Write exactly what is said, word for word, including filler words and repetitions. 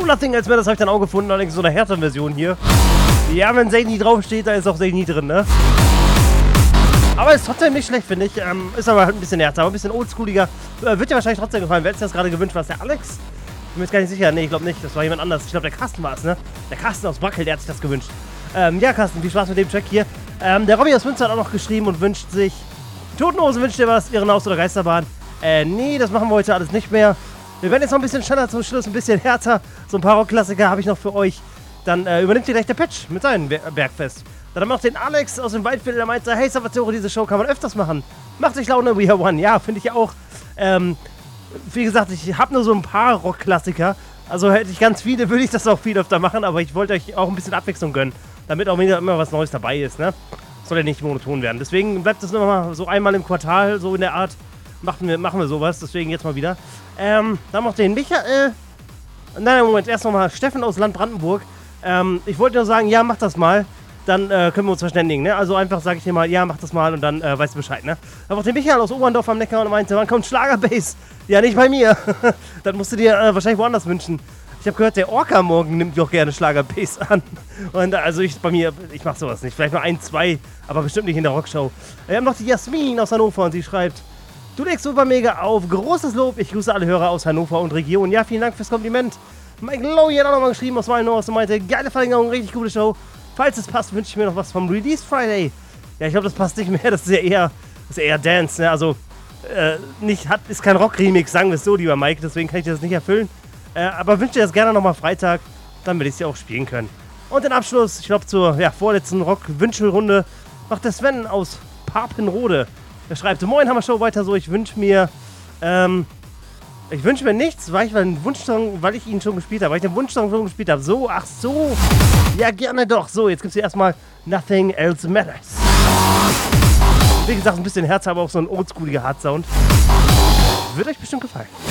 Nothing Else Matters habe ich dann auch gefunden, allerdings so eine härtere Version hier. Ja, wenn Zany draufsteht, da ist auch Zany drin, ne? Aber ist trotzdem nicht schlecht, finde ich. Ähm, ist aber halt ein bisschen härter, aber ein bisschen oldschooliger. Äh, wird dir wahrscheinlich trotzdem gefallen. Wer hat sich das gerade gewünscht? War es der Alex? Ich bin mir jetzt gar nicht sicher. Nee, ich glaube nicht. Das war jemand anderes. Ich glaube, der Carsten war es, ne? Der Carsten aus Brackel, der hat sich das gewünscht. Ähm, ja, Carsten, viel Spaß mit dem Track hier. Ähm, der Robby aus Münster hat auch noch geschrieben und wünscht sich... Toten Hosen wünscht dir was? Irrenhaus oder Geisterbahn? Äh, nee, das machen wir heute alles nicht mehr. Wir werden jetzt noch ein bisschen schneller zum Schluss, ein bisschen härter. So ein paar Rockklassiker habe ich noch für euch. Dann äh, übernimmt ihr gleich der Patch mit seinem Ber Bergfest. Dann haben wir noch den Alex aus dem Waldviertel, der meinte, hey Salvatore, diese Show kann man öfters machen. Macht sich Laune, We Are One. Ja, finde ich auch. Ähm, wie gesagt, ich habe nur so ein paar Rockklassiker. Also hätte ich ganz viele, würde ich das auch viel öfter machen. Aber ich wollte euch auch ein bisschen Abwechslung gönnen. Damit auch wieder immer was Neues dabei ist, ne? Soll ja nicht monoton werden. Deswegen bleibt es nur mal so einmal im Quartal, so in der Art. Machen wir, machen wir sowas. Deswegen jetzt mal wieder. Ähm, dann noch den Michael. Nein, Moment, erst nochmal Steffen aus Land Brandenburg. Ähm, ich wollte nur sagen, ja, mach das mal. Dann äh, können wir uns verständigen, ne? Also einfach sage ich dir mal, ja, mach das mal und dann äh, weißt du Bescheid, ne? Aber auch den Michael aus Oberndorf am Neckar und meinte, wann kommt Schlagerbass? Ja, nicht bei mir. Das musst du dir äh, wahrscheinlich woanders wünschen. Ich habe gehört, der Orca morgen nimmt auch gerne Schlagerbass an. Und äh, also ich bei mir, ich mach sowas nicht. Vielleicht mal ein, zwei, aber bestimmt nicht in der Rockshow. Wir haben noch die Jasmin aus Hannover und sie schreibt, du legst super mega auf. Großes Lob. Ich grüße alle Hörer aus Hannover und Region. Ja, vielen Dank fürs Kompliment. Mike Lowy hat auch nochmal geschrieben aus Wallenhorst und meinte, geile Verlängerung, richtig coole Show. Falls es passt, wünsche ich mir noch was vom Release Friday. Ja, ich glaube, das passt nicht mehr. Das ist ja eher, das ist eher Dance, ne? Also, äh, nicht, hat, ist kein Rock-Remix, sagen wir es so, lieber Mike. Deswegen kann ich das nicht erfüllen. Äh, aber wünsche dir das gerne nochmal Freitag. Dann werde ich es ja auch spielen können. Und den Abschluss, ich glaube, zur ja, vorletzten Rock-Wünschelrunde macht der Sven aus Papenrode. Er schreibt, moin, Hammer-Show, weiter so. Ich wünsche mir, ähm, ich wünsche mir nichts, weil ich einen Wunschsong, weil ich ihn schon gespielt habe, weil ich den Wunschsong schon gespielt habe. So, ach so. Ja, gerne doch. So, jetzt gibt es hier erstmal Nothing Else Matters. Wie gesagt, ein bisschen härter, aber auch so ein oldschooliger Hard-Sound. Wird euch bestimmt gefallen.